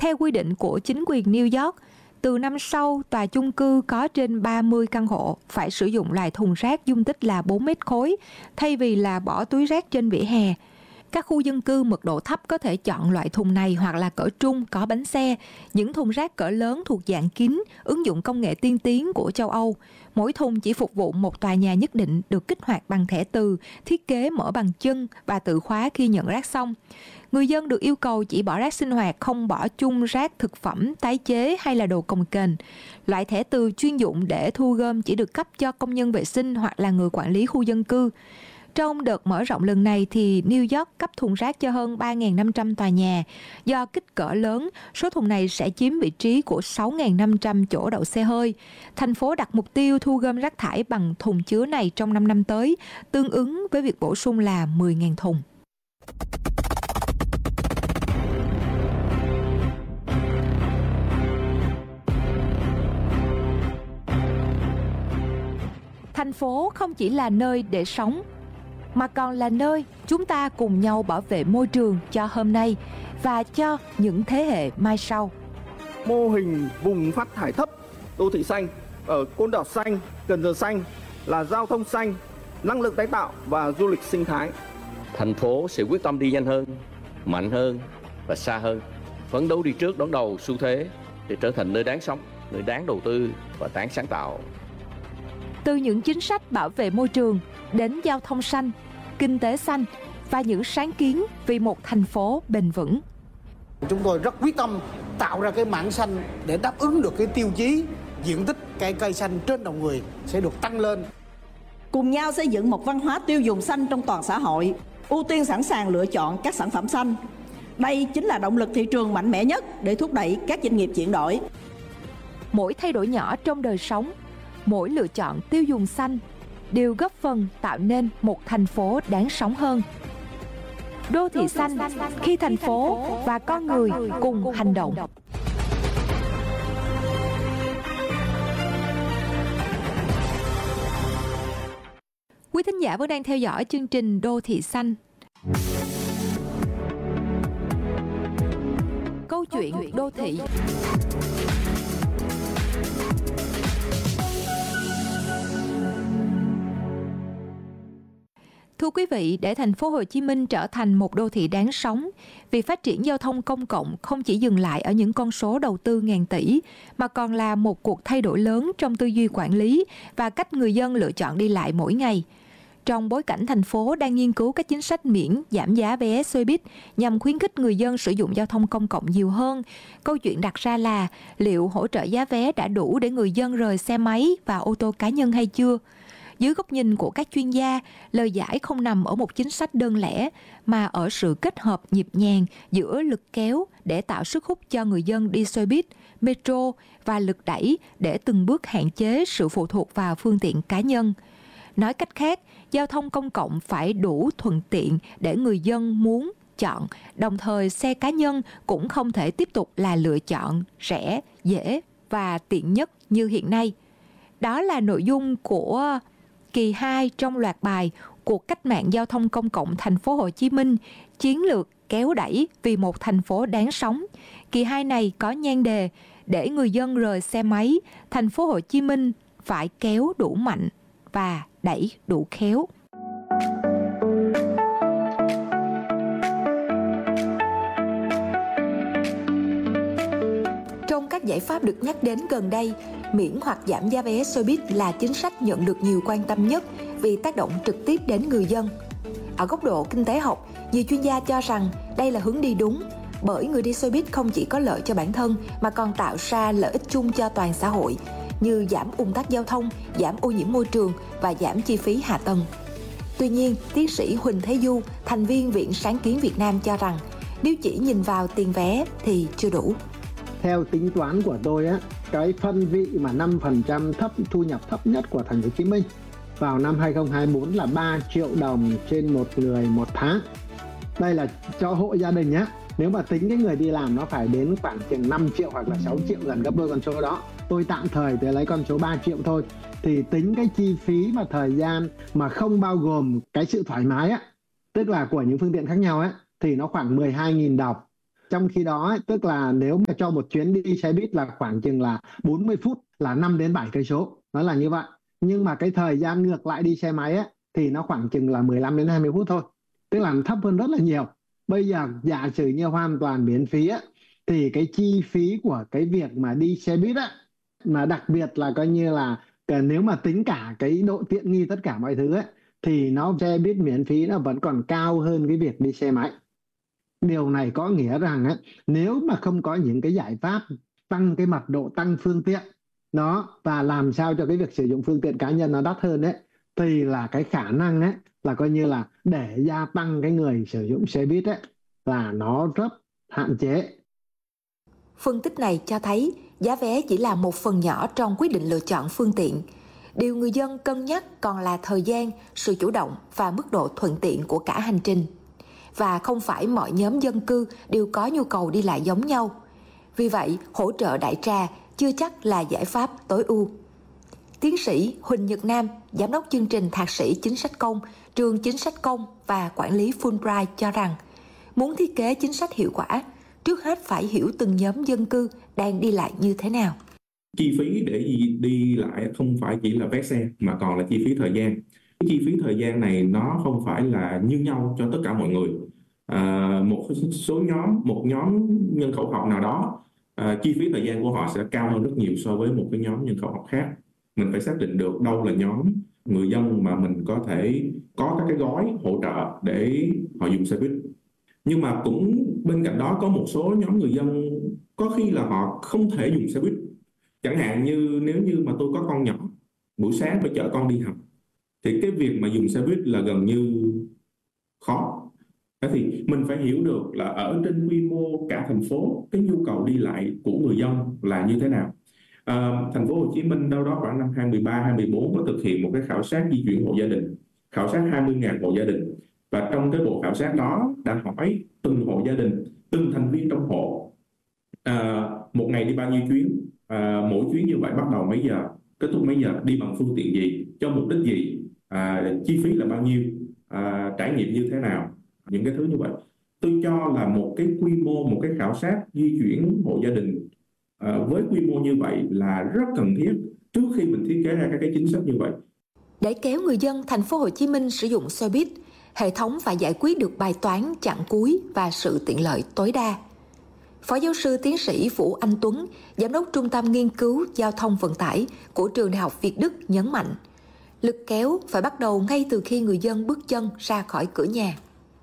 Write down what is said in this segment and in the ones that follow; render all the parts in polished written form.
Theo quy định của chính quyền New York, từ năm sau, tòa chung cư có trên 30 căn hộ phải sử dụng loại thùng rác dung tích là 4 mét khối thay vì là bỏ túi rác trên vỉa hè. Các khu dân cư mật độ thấp có thể chọn loại thùng này hoặc là cỡ trung có bánh xe. Những thùng rác cỡ lớn thuộc dạng kín, ứng dụng công nghệ tiên tiến của châu Âu. Mỗi thùng chỉ phục vụ một tòa nhà nhất định, được kích hoạt bằng thẻ từ, thiết kế mở bằng chân và tự khóa khi nhận rác xong. Người dân được yêu cầu chỉ bỏ rác sinh hoạt, không bỏ chung rác thực phẩm, tái chế hay là đồ cồng kềnh. Loại thẻ từ chuyên dụng để thu gom chỉ được cấp cho công nhân vệ sinh hoặc là người quản lý khu dân cư. Trong đợt mở rộng lần này thì New York cấp thùng rác cho hơn 3.500 tòa nhà. Do kích cỡ lớn, số thùng này sẽ chiếm vị trí của 6.500 chỗ đậu xe hơi. Thành phố đặt mục tiêu thu gom rác thải bằng thùng chứa này trong 5 năm tới, tương ứng với việc bổ sung là 10.000 thùng. Thành phố không chỉ là nơi để sống, mà còn là nơi chúng ta cùng nhau bảo vệ môi trường cho hôm nay và cho những thế hệ mai sau. Mô hình vùng phát thải thấp, đô thị xanh ở Côn Đảo xanh, Cần Giờ xanh là giao thông xanh, năng lượng tái tạo và du lịch sinh thái. Thành phố sẽ quyết tâm đi nhanh hơn, mạnh hơn và xa hơn, phấn đấu đi trước đón đầu xu thế để trở thành nơi đáng sống, nơi đáng đầu tư và đáng sáng tạo. Từ những chính sách bảo vệ môi trường đến giao thông xanh, kinh tế xanh và những sáng kiến vì một thành phố bền vững. Chúng tôi rất quyết tâm tạo ra cái mảng xanh để đáp ứng được cái tiêu chí diện tích cây xanh trên đầu người sẽ được tăng lên. Cùng nhau xây dựng một văn hóa tiêu dùng xanh trong toàn xã hội, ưu tiên sẵn sàng lựa chọn các sản phẩm xanh. Đây chính là động lực thị trường mạnh mẽ nhất để thúc đẩy các doanh nghiệp chuyển đổi. Mỗi thay đổi nhỏ trong đời sống, mỗi lựa chọn tiêu dùng xanh đều góp phần tạo nên một thành phố đáng sống hơn. Đô thị xanh khi thành phố và con người cùng hành động. Quý thính giả vẫn đang theo dõi chương trình Đô thị xanh. Câu chuyện đô thị. Thưa quý vị, để thành phố Hồ Chí Minh trở thành một đô thị đáng sống, việc phát triển giao thông công cộng không chỉ dừng lại ở những con số đầu tư ngàn tỷ, mà còn là một cuộc thay đổi lớn trong tư duy quản lý và cách người dân lựa chọn đi lại mỗi ngày. Trong bối cảnh thành phố đang nghiên cứu các chính sách miễn giảm giá vé xe buýt nhằm khuyến khích người dân sử dụng giao thông công cộng nhiều hơn, câu chuyện đặt ra là liệu hỗ trợ giá vé đã đủ để người dân rời xe máy và ô tô cá nhân hay chưa? Dưới góc nhìn của các chuyên gia, lời giải không nằm ở một chính sách đơn lẻ, mà ở sự kết hợp nhịp nhàng giữa lực kéo để tạo sức hút cho người dân đi xe buýt, metro và lực đẩy để từng bước hạn chế sự phụ thuộc vào phương tiện cá nhân. Nói cách khác, giao thông công cộng phải đủ thuận tiện để người dân muốn chọn, đồng thời xe cá nhân cũng không thể tiếp tục là lựa chọn rẻ, dễ và tiện nhất như hiện nay. Đó là nội dung của kỳ 2 trong loạt bài Cuộc cách mạng giao thông công cộng thành phố Hồ Chí Minh, chiến lược kéo đẩy vì một thành phố đáng sống. Kỳ 2 này có nhan đề để người dân rời xe máy, thành phố Hồ Chí Minh phải kéo đủ mạnh và đẩy đủ khéo. Trong các giải pháp được nhắc đến gần đây, miễn hoặc giảm giá vé xe buýt là chính sách nhận được nhiều quan tâm nhất vì tác động trực tiếp đến người dân. Ở góc độ kinh tế học, nhiều chuyên gia cho rằng đây là hướng đi đúng, bởi người đi xe buýt không chỉ có lợi cho bản thân mà còn tạo ra lợi ích chung cho toàn xã hội, như giảm ùn tắc giao thông, giảm ô nhiễm môi trường và giảm chi phí hạ tầng. Tuy nhiên, tiến sĩ Huỳnh Thế Du, thành viên Viện Sáng kiến Việt Nam cho rằng nếu chỉ nhìn vào tiền vé thì chưa đủ. Theo tính toán của tôi cái phân vị mà 5% thu nhập thấp nhất của thành phố Hồ Chí Minh vào năm 2024 là 3 triệu đồng trên một người một tháng. Đây là cho hộ gia đình nhé. Nếu mà tính cái người đi làm nó phải đến khoảng chừng 5 triệu hoặc là 6 triệu, gần gấp đôi con số đó. Tôi tạm thời tôi lấy con số 3 triệu thôi. Thì tính cái chi phí và thời gian mà không bao gồm cái sự thoải mái tức là của những phương tiện khác nhau thì nó khoảng 12.000 đồng. Trong khi đó ấy, tức là nếu mà cho một chuyến đi xe buýt là khoảng chừng là 40 phút là 5 đến 7 cây số, nó là như vậy. Nhưng mà cái thời gian ngược lại đi xe máy ấy, thì nó khoảng chừng là 15 đến 20 phút thôi, tức là thấp hơn rất là nhiều. Bây giờ giả sử như hoàn toàn miễn phí á, thì cái chi phí của cái việc mà đi xe buýt á, mà đặc biệt là coi như là nếu mà tính cả cái độ tiện nghi tất cả mọi thứ ấy, thì nó xe buýt miễn phí nó vẫn còn cao hơn cái việc đi xe máy. Điều này có nghĩa rằng ấy, nếu mà không có những cái giải pháp tăng cái mật độ tăng phương tiện đó, và làm sao cho cái việc sử dụng phương tiện cá nhân nó đắt hơn đấy, thì là cái khả năng ấy là coi như là để gia tăng cái người sử dụng xe buýt ấy là nó rất hạn chế. Phân tích này cho thấy giá vé chỉ là một phần nhỏ trong quyết định lựa chọn phương tiện. Điều người dân cân nhắc còn là thời gian, sự chủ động và mức độ thuận tiện của cả hành trình. Và không phải mọi nhóm dân cư đều có nhu cầu đi lại giống nhau. Vì vậy, hỗ trợ đại trà chưa chắc là giải pháp tối ưu. Tiến sĩ Huỳnh Nhật Nam, Giám đốc chương trình Thạc sĩ Chính sách công, trường Chính sách công và Quản lý Fulbright cho rằng, muốn thiết kế chính sách hiệu quả, trước hết phải hiểu từng nhóm dân cư đang đi lại như thế nào. Chi phí để đi lại không phải chỉ là vé xe mà còn là chi phí thời gian. Cái chi phí thời gian này nó không phải là như nhau cho tất cả mọi người. Một nhóm nhân khẩu học nào đó, chi phí thời gian của họ sẽ cao hơn rất nhiều so với một cái nhóm nhân khẩu học khác. Mình phải xác định được đâu là nhóm người dân mà mình có thể có các cái gói hỗ trợ để họ dùng xe buýt. Nhưng mà cũng bên cạnh đó có một số nhóm người dân có khi là họ không thể dùng xe buýt. Chẳng hạn như nếu như mà tôi có con nhỏ, buổi sáng phải chở con đi học, thì cái việc mà dùng xe buýt là gần như khó. Thế thì mình phải hiểu được là ở trên quy mô cả thành phố, cái nhu cầu đi lại của người dân là như thế nào. Thành phố Hồ Chí Minh đâu đó khoảng năm 2013-2014 có thực hiện một cái khảo sát di chuyển hộ gia đình, khảo sát 20.000 hộ gia đình. Và trong cái bộ khảo sát đó đã hỏi từng hộ gia đình, từng thành viên trong hộ, một ngày đi bao nhiêu chuyến, mỗi chuyến như vậy bắt đầu mấy giờ, kết thúc mấy giờ, đi bằng phương tiện gì, cho mục đích gì, chi phí là bao nhiêu, trải nghiệm như thế nào, những cái thứ như vậy. Tôi cho là một cái quy mô, một cái khảo sát di chuyển hộ gia đình với quy mô như vậy là rất cần thiết trước khi mình thiết kế ra các cái chính sách như vậy. Để kéo người dân thành phố Hồ Chí Minh sử dụng xe buýt, hệ thống phải giải quyết được bài toán chặng cuối và sự tiện lợi tối đa. Phó giáo sư tiến sĩ Vũ Anh Tuấn, Giám đốc Trung tâm Nghiên cứu Giao thông Vận tải của Trường Đại học Việt Đức nhấn mạnh, lực kéo phải bắt đầu ngay từ khi người dân bước chân ra khỏi cửa nhà.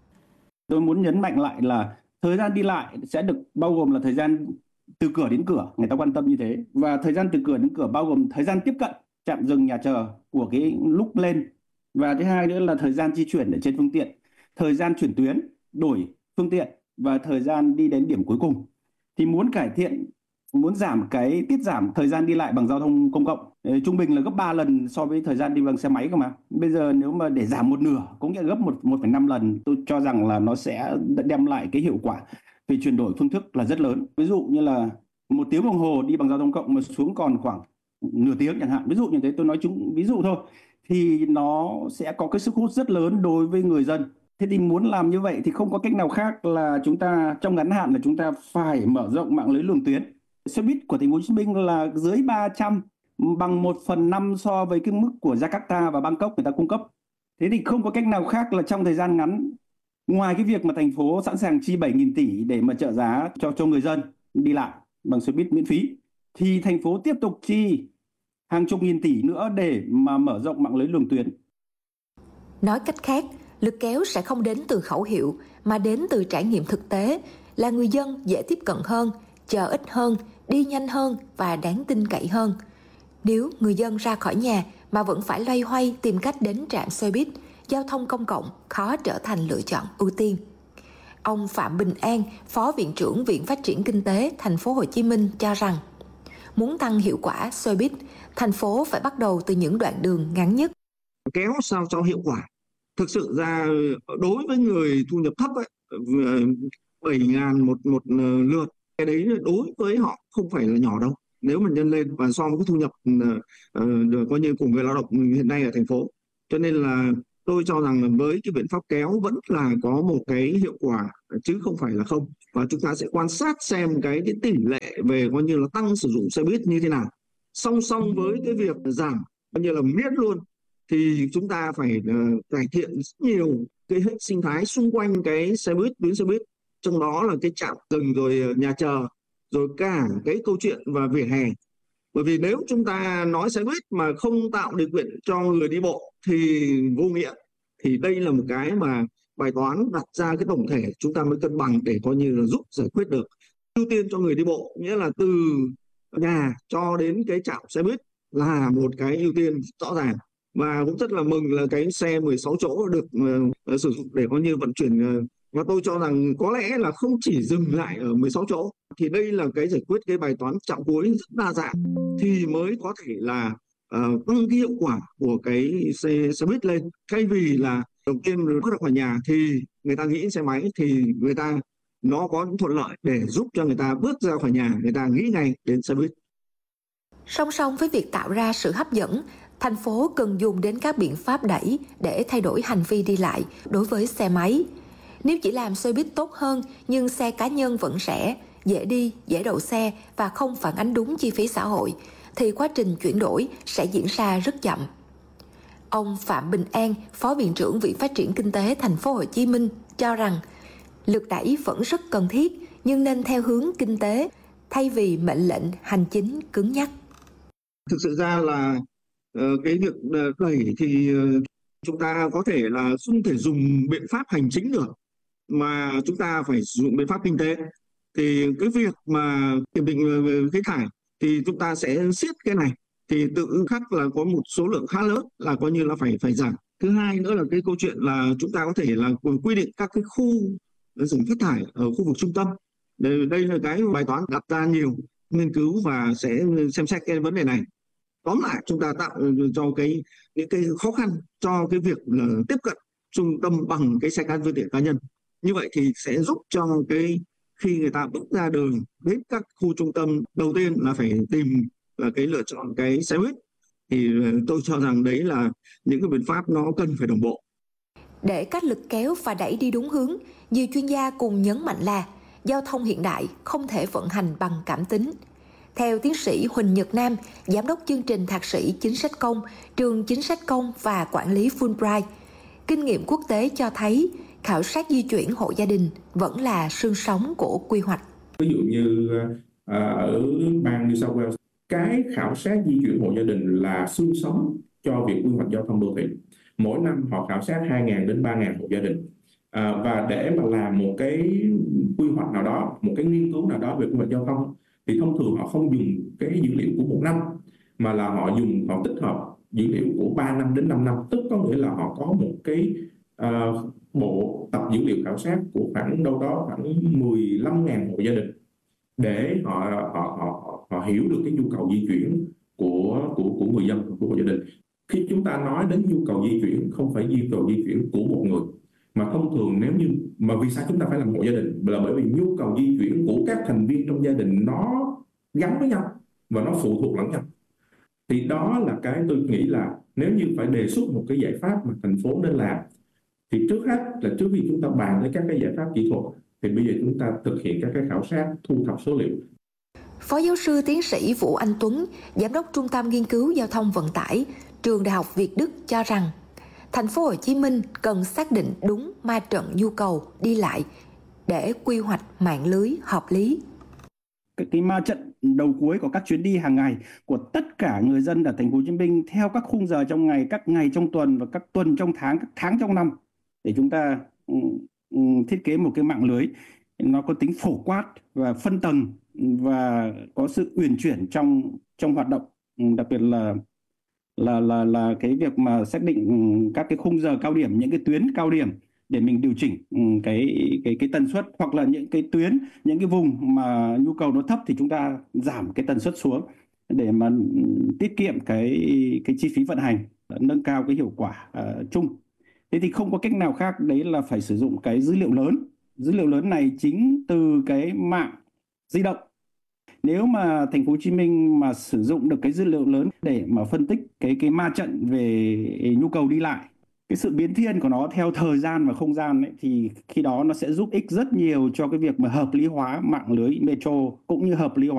Tôi muốn nhấn mạnh lại là thời gian đi lại sẽ được bao gồm là thời gian từ cửa đến cửa, người ta quan tâm như thế. Và thời gian từ cửa đến cửa bao gồm thời gian tiếp cận trạm dừng nhà chờ của cái lúc lên. Và thứ hai nữa là thời gian di chuyển ở trên phương tiện, thời gian chuyển tuyến, đổi phương tiện và thời gian đi đến điểm cuối cùng. Thì muốn cải thiện, muốn giảm cái tiết giảm thời gian đi lại bằng giao thông công cộng, trung bình là gấp 3 lần so với thời gian đi bằng xe máy cơ mà. Bây giờ nếu mà để giảm một nửa, cũng như gấp 1,5 lần, tôi cho rằng là nó sẽ đem lại cái hiệu quả về chuyển đổi phương thức là rất lớn. Ví dụ như là 1 tiếng đồng hồ đi bằng giao thông cộng mà xuống còn khoảng nửa tiếng chẳng hạn. Ví dụ như thế, tôi nói ví dụ thôi. Thì nó sẽ có cái sức hút rất lớn đối với người dân. Thế thì muốn làm như vậy thì không có cách nào khác là chúng ta trong ngắn hạn là chúng ta phải mở rộng mạng lưới luồng tuyến. Xe buýt của thành phố Hồ Chí Minh là dưới 300, bằng 1/5 so với cái mức của Jakarta và Bangkok người ta cung cấp. Thế thì không có cách nào khác là trong thời gian ngắn, ngoài cái việc mà thành phố sẵn sàng chi 7.000 tỷ để mà trợ giá cho người dân đi lại bằng xe buýt miễn phí, thì thành phố tiếp tục chi hàng chục nghìn tỷ nữa để mà mở rộng mạng lưới luồng tuyến. Nói cách khác, lực kéo sẽ không đến từ khẩu hiệu mà đến từ trải nghiệm thực tế, là người dân dễ tiếp cận hơn, chờ ít hơn, đi nhanh hơn và đáng tin cậy hơn. Nếu người dân ra khỏi nhà mà vẫn phải loay hoay tìm cách đến trạm xe buýt, giao thông công cộng khó trở thành lựa chọn ưu tiên. Ông Phạm Bình An, Phó Viện trưởng Viện Phát triển Kinh tế Thành phố Hồ Chí Minh cho rằng, muốn tăng hiệu quả xe buýt, thành phố phải bắt đầu từ những đoạn đường ngắn nhất. Kéo sao cho hiệu quả. Thực sự ra đối với người thu nhập thấp ấy, 7.000 một lượt, cái đấy đối với họ không phải là nhỏ đâu. Nếu mà nhân lên và so với cái thu nhập coi như của người lao động hiện nay ở thành phố. Cho nên là tôi cho rằng là với cái biện pháp kéo vẫn là có một cái hiệu quả chứ không phải là không, và chúng ta sẽ quan sát xem cái tỷ lệ về coi như là tăng sử dụng xe buýt như thế nào. Song song với cái việc giảm coi như là miễn luôn thì chúng ta phải cải thiện rất nhiều cái hệ sinh thái xung quanh cái xe buýt, tuyến xe buýt, trong đó là cái trạm dừng rồi nhà chờ, rồi cả cái câu chuyện và vỉa hè. Bởi vì nếu chúng ta nói xe buýt mà không tạo điều kiện cho người đi bộ thì vô nghĩa. Thì đây là một cái mà bài toán đặt ra cái tổng thể chúng ta mới cân bằng để coi như là giúp giải quyết được. Ưu tiên cho người đi bộ, nghĩa là từ nhà cho đến cái trạm xe buýt là một cái ưu tiên rõ ràng. Và cũng rất là mừng là cái xe 16 chỗ được sử dụng để coi như vận chuyển. Và tôi cho rằng có lẽ là không chỉ dừng lại ở 16 chỗ, thì đây là cái giải quyết cái bài toán trọng cuối rất đa dạng thì mới có thể là tăng cái hiệu quả của cái xe buýt lên. Thay vì là đầu tiên bước ra khỏi nhà thì người ta nghĩ xe máy, thì người ta nó có những thuận lợi để giúp cho người ta bước ra khỏi nhà, người ta nghĩ ngay đến xe buýt. Song song với việc tạo ra sự hấp dẫn, thành phố cần dùng đến các biện pháp đẩy để thay đổi hành vi đi lại đối với xe máy. Nếu chỉ làm xe buýt tốt hơn nhưng xe cá nhân vẫn rẻ, dễ đi, dễ đậu xe và không phản ánh đúng chi phí xã hội, thì quá trình chuyển đổi sẽ diễn ra rất chậm. Ông Phạm Bình An, Phó Viện trưởng Viện Phát triển Kinh tế Thành phố Hồ Chí Minh cho rằng lực đẩy vẫn rất cần thiết nhưng nên theo hướng kinh tế thay vì mệnh lệnh hành chính cứng nhắc. Thực sự ra là cái việc đẩy thì chúng ta có thể là không thể dùng biện pháp hành chính được, mà chúng ta phải sử dụng biện pháp kinh tế. Thì cái việc mà kiểm định khí thải thì chúng ta sẽ siết cái này, thì tự khắc là có một số lượng khá lớn là coi như là phải giảm. Thứ hai nữa là cái câu chuyện là chúng ta có thể là quy định các cái khu giảm phát thải ở khu vực trung tâm. Đây là cái bài toán đặt ra nhiều nghiên cứu và sẽ xem xét cái vấn đề này. Tóm lại chúng ta tạo cho những cái khó khăn cho cái việc là tiếp cận trung tâm bằng cái xe phương tiện cá nhân. Như vậy thì sẽ giúp cho khi người ta bước ra đường đến các khu trung tâm, đầu tiên là phải tìm là cái lựa chọn cái xe buýt. Thì tôi cho rằng đấy là những cái biện pháp nó cần phải đồng bộ. Để các lực kéo và đẩy đi đúng hướng, nhiều chuyên gia cùng nhấn mạnh là giao thông hiện đại không thể vận hành bằng cảm tính. Theo tiến sĩ Huỳnh Nhật Nam, Giám đốc chương trình Thạc sĩ Chính sách công, Trường Chính sách công và Quản lý Fulbright, kinh nghiệm quốc tế cho thấy khảo sát di chuyển hộ gia đình vẫn là xương sống của quy hoạch. Ví dụ như ở bang New South Wales, cái khảo sát di chuyển hộ gia đình là xương sống cho việc quy hoạch giao thông đô thị. Mỗi năm họ khảo sát 2.000 đến 3.000 hộ gia đình. Và để mà làm một cái quy hoạch nào đó, một cái nghiên cứu nào đó về quy hoạch giao thông, thì thông thường họ không dùng cái dữ liệu của một năm, mà là họ tích hợp dữ liệu của 3 năm đến 5 năm. Tức có nghĩa là họ có một cái bộ tập dữ liệu khảo sát của khoảng 15.000 hộ gia đình để họ hiểu được cái nhu cầu di chuyển của người dân, của hộ gia đình. Khi chúng ta nói đến nhu cầu di chuyển, không phải nhu cầu di chuyển của một người, mà thông thường nếu như mà vì sao chúng ta phải làm hộ gia đình là bởi vì nhu cầu di chuyển của các thành viên trong gia đình nó gắn với nhau và nó phụ thuộc lẫn nhau. Thì đó là cái tôi nghĩ là nếu như phải đề xuất một cái giải pháp mà thành phố nên làm, thì trước hết là trước khi chúng ta bàn tới các cái giải pháp kỹ thuật thì bây giờ chúng ta thực hiện các cái khảo sát, thu thập số liệu. Phó giáo sư tiến sĩ Vũ Anh Tuấn, Giám đốc Trung tâm Nghiên cứu Giao thông Vận tải, Trường Đại học Việt Đức cho rằng Thành phố Hồ Chí Minh cần xác định đúng ma trận nhu cầu đi lại để quy hoạch mạng lưới hợp lý. Cái ma trận đầu cuối của các chuyến đi hàng ngày của tất cả người dân ở Thành phố Hồ Chí Minh theo các khung giờ trong ngày, các ngày trong tuần và các tuần trong tháng, các tháng trong năm, để chúng ta thiết kế một cái mạng lưới nó có tính phổ quát và phân tầng và có sự uyển chuyển trong hoạt động, đặc biệt là cái việc mà xác định các cái khung giờ cao điểm, những cái tuyến cao điểm để mình điều chỉnh cái tần suất, hoặc là những cái tuyến, những cái vùng mà nhu cầu nó thấp thì chúng ta giảm cái tần suất xuống để mà tiết kiệm cái chi phí vận hành, nâng cao cái hiệu quả chung. Thế thì không có cách nào khác đấy là phải sử dụng cái dữ liệu lớn. Dữ liệu lớn này chính từ cái mạng di động. Nếu mà Thành phố Hồ Chí Minh mà sử dụng được cái dữ liệu lớn để mà phân tích cái ma trận về nhu cầu đi lại cái sự biến thiên của nó theo thời gian và không gian ấy, thì khi đó nó sẽ giúp ích rất nhiều cho cái việc mà hợp lý hóa mạng lưới metro cũng như hợp lý hóa